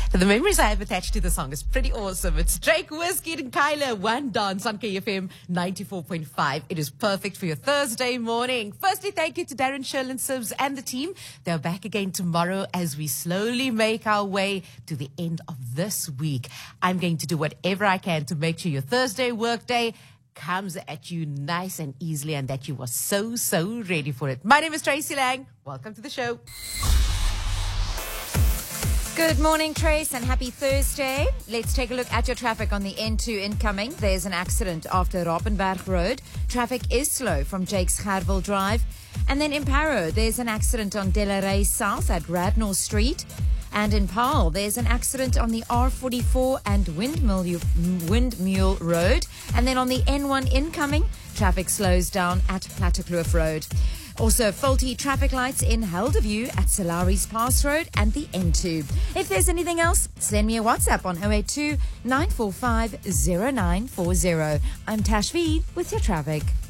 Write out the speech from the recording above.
The memories I have attached to the song is pretty awesome. It's Drake, Whiskey and Kyla, One Dance on KFM 94.5. It is perfect for your Thursday morning. Firstly, thank you to Darren, Sherlin, Sibs and the team. They're back again tomorrow as we slowly make our way to the end of this week. I'm going to do whatever I can to make sure your Thursday workday comes at you nice and easily and that you are so ready for it. My name is Tracy Lang. Welcome to the show. Good morning, Trace, and happy Thursday. Let's take a look at your traffic on the N2 incoming. There's an accident after Rappenberg Road. Traffic is slow from Jakes Gerwel Drive. And then in Parow, there's an accident on Delaray South at Radnor Street. And in Paarl, there's an accident on the R44 and Windmule Road. And then on the N1 incoming, traffic slows down at Plattekloof Road. Also, faulty traffic lights in Helderview at Salaris Pass Road and the N2. If there's anything else, send me a WhatsApp on 082 945 0940. I'm Tash V with your traffic.